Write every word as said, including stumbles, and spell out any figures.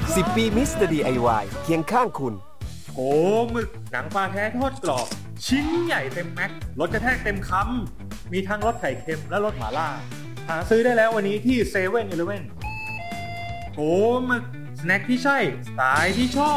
สิบ ปีมิสเตอร์ ดี ไอ วาย เคียงข้างคุณโกหมึกหนังปลาแท้ทอดกรอบชิ้นใหญ่เต็มแม็กรสกระแทกเต็มคำมีทั้งรสไข่เค็มและรสหม่าล่าหาซื้อได้แล้ววันนี้ที่เซเว่นอีเลฟเว่นโกหมึกสแน็คที่ใช่สไตล์ที่ชอบ